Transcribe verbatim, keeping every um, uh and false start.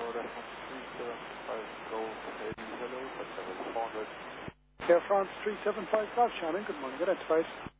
Air France three seven five Golf, Shannon. Good morning. Identified.